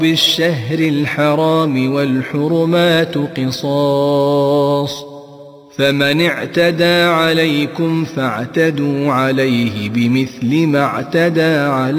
بالشهر الحرام والحرمات قصاص فمن اعتدى عليكم فاعتدوا عليه بمثل ما اعتدى عليكم